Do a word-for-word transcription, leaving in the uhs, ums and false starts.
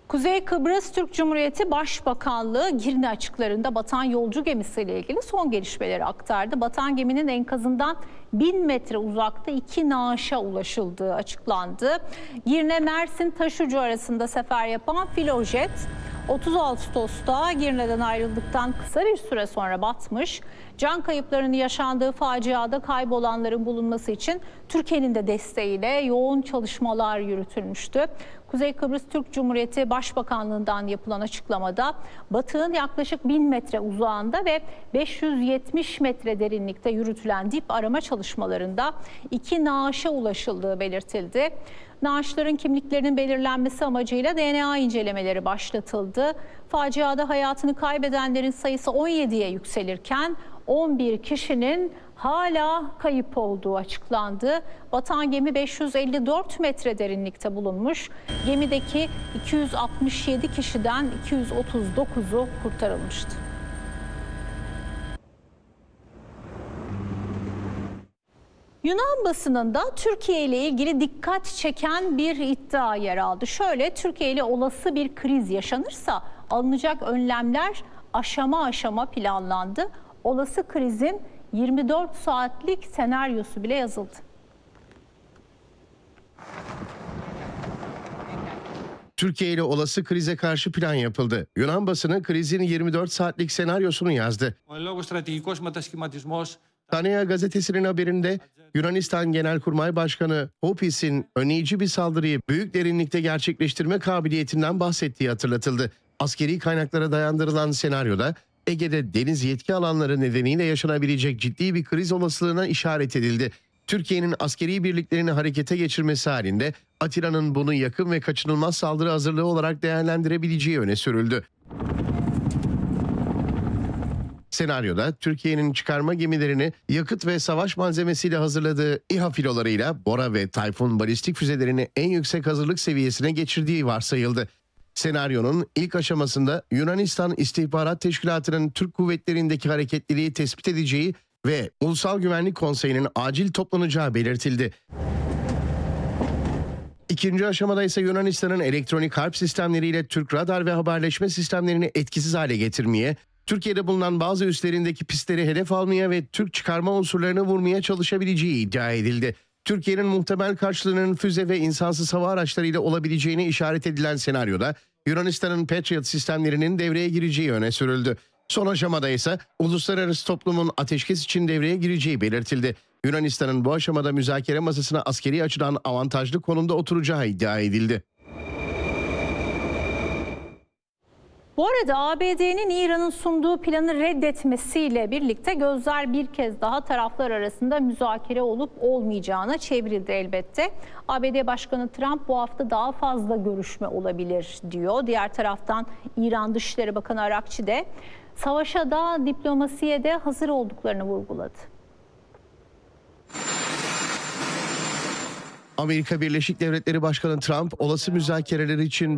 Kuzey Kıbrıs Türk Cumhuriyeti Başbakanlığı Girne açıklarında batan yolcu gemisiyle ilgili son gelişmeleri aktardı. Batan geminin enkazından bin metre uzakta iki naaşa ulaşıldığı açıklandı. Girne Mersin Taşucu arasında sefer yapan Filojet otuz Ağustos'ta Girne'den ayrıldıktan kısa bir süre sonra batmış. Can kayıplarının yaşandığı faciada kaybolanların bulunması için Türkiye'nin de desteğiyle yoğun çalışmalar yürütülmüştü. Kuzey Kıbrıs Türk Cumhuriyeti Başbakanlığı'ndan yapılan açıklamada batığın yaklaşık bin metre uzağında ve beş yüz yetmiş metre derinlikte yürütülen dip arama çalışmalarında iki naaşa ulaşıldığı belirtildi. Naaşların kimliklerinin belirlenmesi amacıyla D N A incelemeleri başlatıldı. Faciada hayatını kaybedenlerin sayısı on yediye yükselirken on bir kişinin hala kayıp olduğu açıklandı. Batan gemi beş yüz elli dört metre derinlikte bulunmuş. Gemideki iki yüz altmış yedi kişiden iki yüz otuz dokuzu kurtarılmıştı. Yunan basınında Türkiye ile ilgili dikkat çeken bir iddia yer aldı. Şöyle, Türkiye ile olası bir kriz yaşanırsa alınacak önlemler aşama aşama planlandı. Olası krizin yirmi dört saatlik senaryosu bile yazıldı. Türkiye ile olası krize karşı plan yapıldı. Yunan basını krizin yirmi dört saatlik senaryosunu yazdı. Tanea gazetesinin haberinde Yunanistan Genelkurmay Başkanı Hopis'in önleyici bir saldırıyı büyük derinlikte gerçekleştirme kabiliyetinden bahsettiği hatırlatıldı. Askeri kaynaklara dayandırılan senaryoda Ege'de deniz yetki alanları nedeniyle yaşanabilecek ciddi bir kriz olasılığına işaret edildi. Türkiye'nin askeri birliklerini harekete geçirmesi halinde Atina'nın bunu yakın ve kaçınılmaz saldırı hazırlığı olarak değerlendirebileceği öne sürüldü. Senaryoda Türkiye'nin çıkarma gemilerini yakıt ve savaş malzemesiyle hazırladığı İHA filolarıyla Bora ve Tayfun balistik füzelerini en yüksek hazırlık seviyesine geçirdiği varsayıldı. Senaryonun ilk aşamasında Yunanistan İstihbarat Teşkilatı'nın Türk kuvvetlerindeki hareketliliği tespit edeceği ve Ulusal Güvenlik Konseyi'nin acil toplanacağı belirtildi. İkinci aşamada ise Yunanistan'ın elektronik harp sistemleriyle Türk radar ve haberleşme sistemlerini etkisiz hale getirmeye, Türkiye'de bulunan bazı üslerindeki pistleri hedef almaya ve Türk çıkarma unsurlarını vurmaya çalışabileceği iddia edildi. Türkiye'nin muhtemel karşılığının füze ve insansız hava araçlarıyla olabileceğine işaret edilen senaryoda Yunanistan'ın Patriot sistemlerinin devreye gireceği öne sürüldü. Son aşamada ise uluslararası toplumun ateşkes için devreye gireceği belirtildi. Yunanistan'ın bu aşamada müzakere masasına askeri açıdan avantajlı konumda oturacağı iddia edildi. Bu arada A B D'nin İran'ın sunduğu planı reddetmesiyle birlikte gözler bir kez daha taraflar arasında müzakere olup olmayacağına çevrildi elbette. A B D Başkanı Trump bu hafta daha fazla görüşme olabilir diyor. Diğer taraftan İran Dışişleri Bakanı Arakçi de savaşa da diplomasiye de hazır olduklarını vurguladı. Amerika Birleşik Devletleri Başkanı Trump olası müzakereler için